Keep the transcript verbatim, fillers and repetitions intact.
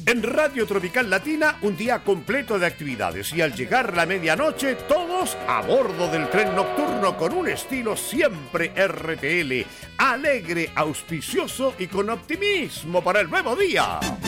En Radio Tropical Latina, un día completo de actividades y al llegar la medianoche, todos a bordo del tren nocturno con un estilo siempre R T L, alegre, auspicioso y con optimismo para el nuevo día.